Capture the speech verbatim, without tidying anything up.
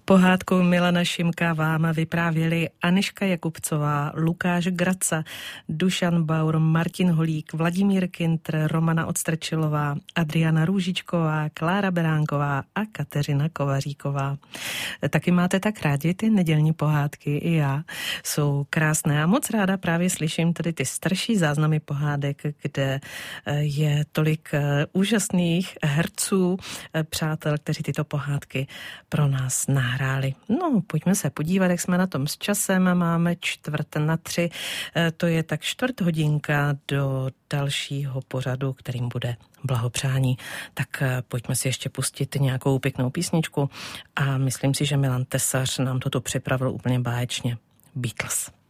Pohádku Milana Šimka vám vyprávěli Anežka Jakubcová, Lukáš Graca, Dušan Baur, Martin Holík, Vladimír Kintr, Romana Odstrčilová, Adriana Růžičková, Klára Beránková a Kateřina Kovaříková. Taky máte tak rádi ty nedělní pohádky, i já. Jsou krásné a moc ráda právě slyším tady ty starší záznamy pohádek, kde je tolik úžasných herců, přátel, kteří tyto pohádky pro nás nahráli. No, pojďme se podívat, jak jsme na tom s časem. Máme čtvrt na tři, to je tak čtvrt hodinka do dalšího pořadu, kterým bude blahopřání. Tak pojďme si ještě pustit nějakou pěknou písničku a myslím si, že Milan Tesař nám toto připravil úplně báječně. Beatles.